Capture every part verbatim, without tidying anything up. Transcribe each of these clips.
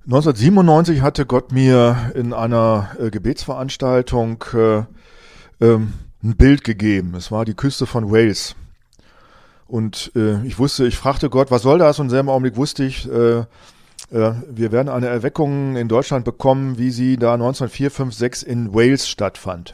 neunzehnhundertsiebenundneunzig hatte Gott mir in einer äh, Gebetsveranstaltung äh, ähm, ein Bild gegeben. Es war die Küste von Wales. Und äh, ich wusste, ich fragte Gott, was soll das? Und im selben Augenblick wusste ich, äh, äh, wir werden eine Erweckung in Deutschland bekommen, wie sie da neunzehnhundertvier, fünf, sechs in Wales stattfand.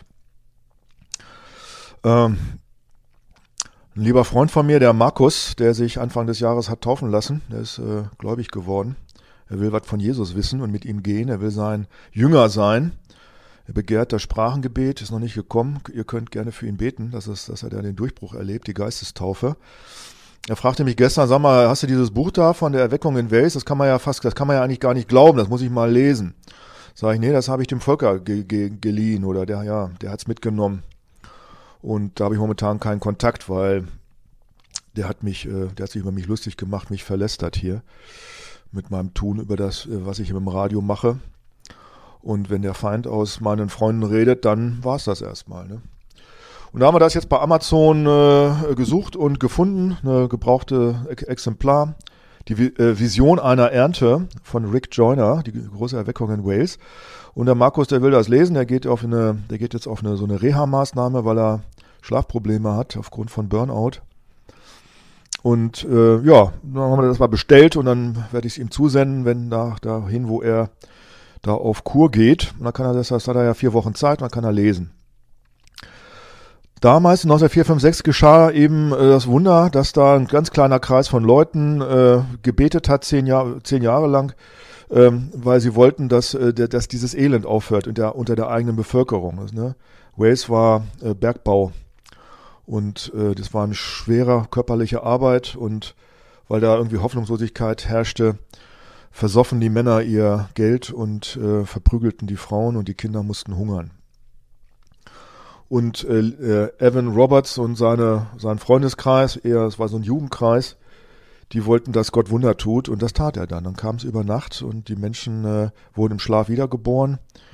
Ähm, ein lieber Freund von mir, der Markus, der sich Anfang des Jahres hat taufen lassen, der ist äh, gläubig geworden. Er will was von Jesus wissen und mit ihm gehen. Er will sein Jünger sein. Er begehrt das Sprachengebet, ist noch nicht gekommen. Ihr könnt gerne für ihn beten, dass, es, dass er da den Durchbruch erlebt, die Geistestaufe. Er fragte mich gestern, sag mal, hast du dieses Buch da von der Erweckung in Wales? Das kann man ja fast, das kann man ja eigentlich gar nicht glauben, das muss ich mal lesen. Sag ich, nee, das habe ich dem Volker ge- ge- geliehen oder der, ja, der hat's mitgenommen. Und da habe ich momentan keinen Kontakt, weil der hat mich, äh, der hat sich über mich lustig gemacht, mich verlästert hier mit meinem Tun über das, was ich im Radio mache. Und wenn der Feind aus meinen Freunden redet, dann war es das erstmal. Ne? Und da haben wir das jetzt bei Amazon äh, gesucht und gefunden, eine gebrauchte Exemplar. Die äh, Vision einer Ernte von Rick Joyner, die große Erweckung in Wales. Und der Markus, der will das lesen, der geht auf eine, der geht jetzt auf eine so eine Reha-Maßnahme, weil er Schlafprobleme hat aufgrund von Burnout. Und äh, ja, dann haben wir das mal bestellt und dann werde ich es ihm zusenden, wenn da dahin, wo er da auf Kur geht. Und dann kann er das, das hat er ja vier Wochen Zeit, und dann kann er lesen. Damals, neunzehnhundertvier, fünf, sechs, geschah eben äh, das Wunder, dass da ein ganz kleiner Kreis von Leuten äh, gebetet hat, zehn, Jahr, zehn Jahre lang, ähm, weil sie wollten, dass, äh, dass dieses Elend aufhört unter der, unter der eigenen Bevölkerung. Das, ne? Wales war äh, Bergbau. Und äh, das war eine schwere körperliche Arbeit und weil da irgendwie Hoffnungslosigkeit herrschte, versoffen die Männer ihr Geld und äh, verprügelten die Frauen und die Kinder mussten hungern. Und äh, Evan Roberts und seine, sein Freundeskreis, eher, es war so ein Jugendkreis, die wollten, dass Gott Wunder tut und das tat er dann. Dann kam es über Nacht und die Menschen äh, wurden im Schlaf wiedergeboren.